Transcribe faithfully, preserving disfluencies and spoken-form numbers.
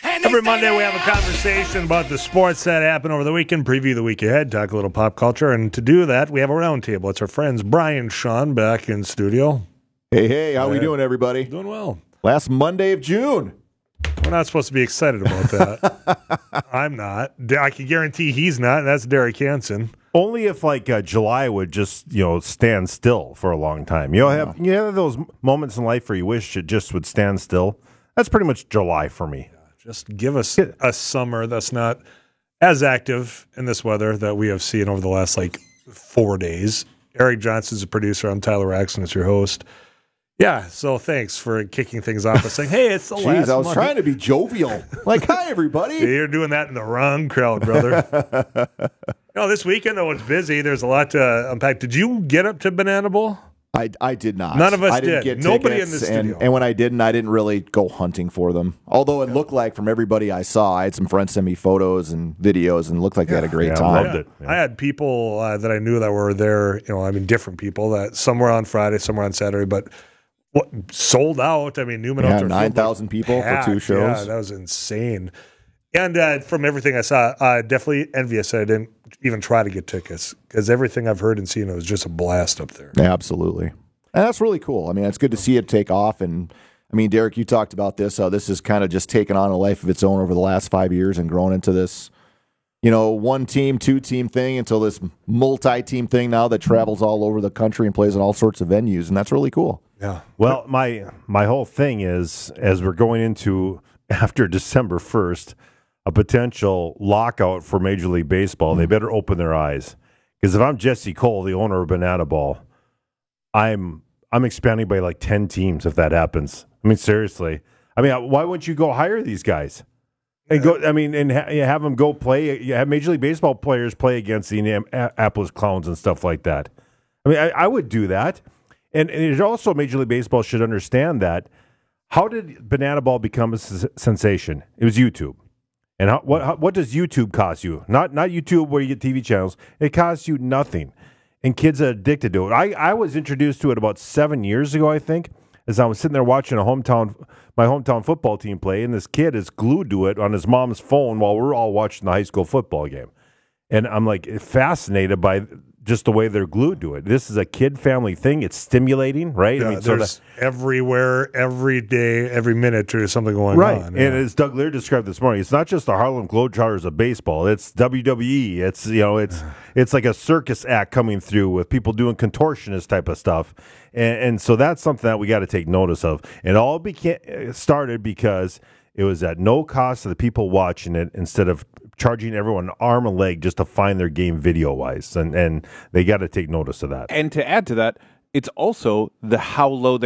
Every Monday we have a conversation about the sports that happened over the weekend, preview the week ahead, talk a little pop culture, and to do that, we have a roundtable. It's our friends Brian Sean back in studio. Hey, hey, how uh, we doing, everybody? Doing well. Last Monday of June. We're not supposed to be excited about that. I'm not. I can guarantee he's not. That's Derek Hansen. Only if like uh, July would just you know stand still for a long time. You know, have you have those moments in life where you wish it just would stand still. That's pretty much July for me. Just give us a summer that's not as active in this weather that we have seen over the last like four days. Eric Johnson's the producer. I'm Tyler Axon. It's your host. Yeah, so thanks for kicking things off by saying, hey, it's the Jeez, last I was month. trying to be jovial. Like, hi, everybody. Yeah, you're doing that in the wrong crowd, brother. You know, this weekend, though, it's busy. There's a lot to unpack. Did you get up to Banana Bowl? I, I did not. None of us I didn't did. Get Nobody tickets, in the studio. And, and when I didn't, I didn't really go hunting for them. Although it looked like from everybody I saw, I had some friends send me photos and videos, and it looked like they had a great Yeah, I time. loved it. Yeah. I had people uh, that I knew that were there, you know, I mean, different people, that some were on Friday, some were on Saturday, but what, sold out. I mean, Newman Yeah, Outdoor nine Field thousand was people for packed. two shows. Yeah, that was insane. And uh, from everything I saw, uh, definitely envious that I didn't even try to get tickets, because everything I've heard and seen, it was just a blast up there. Yeah, absolutely. And that's really cool. I mean, it's good to see it take off. And, I mean, Derek, you talked about this, how this has kind of just taken on a life of its own over the last five years and grown into this, you know, one team, two team thing until this multi-team thing now that travels all over the country and plays in all sorts of venues. And that's really cool. Yeah. Well, my my whole thing is, as we're going into after December first, a potential lockout for Major League Baseball, mm-hmm. they better open their eyes. Because if I'm Jesse Cole, the owner of Banana Ball, I'm I'm expanding by like ten teams if that happens. I mean, seriously. I mean, why wouldn't you go hire these guys and go? I mean, and ha- have them go play. You have Major League Baseball players play against the Indianapolis Clowns and stuff like that. I mean, I, I would do that. And, and it also, Major League Baseball should understand that. How did Banana Ball become a s- sensation? It was YouTube. And how, what how, what does YouTube cost you? Not not YouTube where you get T V channels. It costs you nothing. And kids are addicted to it. I, I was introduced to it about seven years ago, I think, as I was sitting there watching a hometown my hometown football team play, and this kid is glued to it on his mom's phone while we're all watching the high school football game. And I'm like fascinated by just the way they're glued to it. This is a kid-family thing. It's stimulating, right? Yeah, I mean, so there's that, everywhere, every day, every minute, there's something going right. on. And Yeah. as Doug Lear described this morning, it's not just the Harlem Globetrotters of baseball. It's W W E. It's you know, it's it's like a circus act coming through with people doing contortionist type of stuff, and, and so that's something that we got to take notice of. It all beca- started because it was at no cost to the people watching it, instead of charging everyone an arm and leg just to find their game video-wise, and and they got to take notice of that. And to add to that, it's also the how low they